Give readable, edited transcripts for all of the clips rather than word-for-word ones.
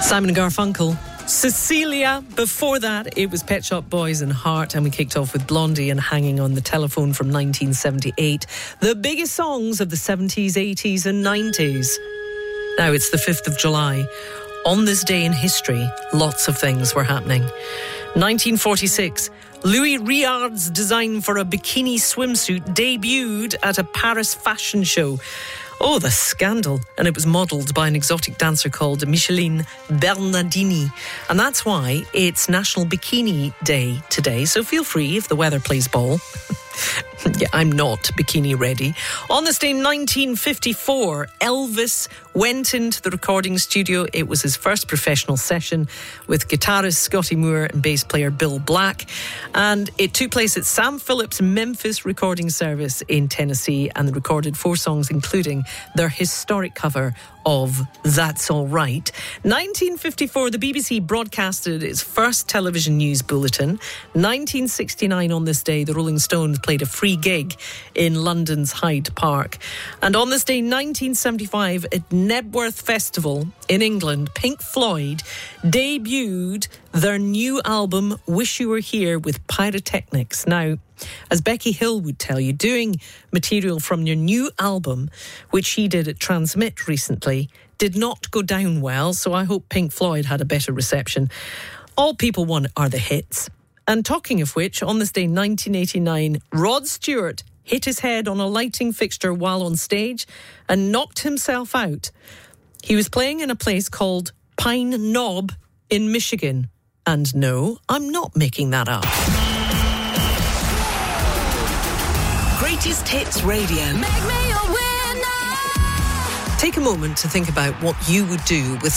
Simon and Garfunkel. Cecilia. Before that, it was Pet Shop Boys and Heart, and we kicked off with Blondie and Hanging on the Telephone from 1978. The biggest songs of the 70s, 80s and 90s. Now it's the 5th of July. On this day in history, lots of things were happening. 1946, Louis Riard's design for a bikini swimsuit debuted at a Paris fashion show. Oh, the scandal. And it was modelled by an exotic dancer called Micheline Bernardini. And that's why it's National Bikini Day today. So feel free if the weather plays ball. Yeah, I'm not bikini ready. On this day, 1954, Elvis went into the recording studio. It was his first professional session with guitarist Scotty Moore and bass player Bill Black. And it took place at Sam Phillips Memphis Recording Service in Tennessee, and they recorded 4 songs, including their historic cover of That's All Right. 1954, the BBC broadcasted its first television news bulletin. 1969, on this day, the Rolling Stones played a free gig in London's Hyde Park. And on this day, 1975, at Knebworth Festival in England, Pink Floyd debuted their new album, Wish You Were Here, with pyrotechnics. Now, as Becky Hill would tell you, doing material from your new album, which she did at Transmit recently, did not go down well, so I hope Pink Floyd had a better reception. All people want are the hits. And talking of which, on this day, 1989, Rod Stewart hit his head on a lighting fixture while on stage and knocked himself out. He was playing in a place called Pine Knob in Michigan. And no, I'm not making that up. Greatest Hits Radio. Make me a winner. Take a moment to think about what you would do with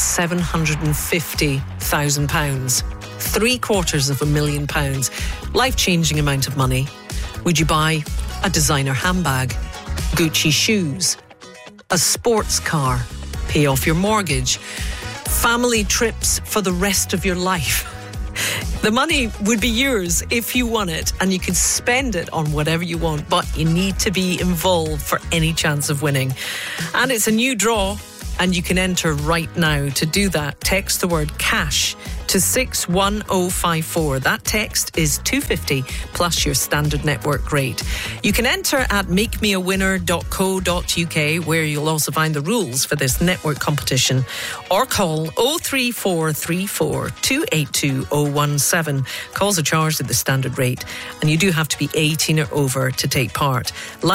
£750,000. £750,000. Life-changing amount of money. Would you buy a designer handbag, Gucci shoes, a sports car, pay off your mortgage, family trips for the rest of your life? The money would be yours if you won it, and you could spend it on whatever you want, but you need to be involved for any chance of winning. And it's a new draw, and you can enter right now. To do that, text the word cash to 61054. That text is $2.50 plus your standard network rate. You can enter at makemeawinner.co.uk, where you'll also find the rules for this network competition, or call 03434 282 017. Calls are charged at the standard rate, and you do have to be 18 or over to take part.